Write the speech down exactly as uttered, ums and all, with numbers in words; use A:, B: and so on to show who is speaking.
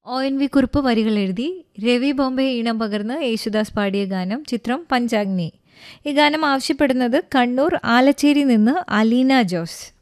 A: O N V Kurup വരികൾ എഴുതി രവി ബോംബെ ഈണം പകർന്ന് യേശുദാസ് പാടിയ ഗാനം. ചിത്രം പഞ്ചാഗ്നി. ഈ ഗാനം ആവശ്യപ്പെടുന്നത് കണ്ണൂർ ആലച്ചേരി നിന്ന് അലീന ജോസ്.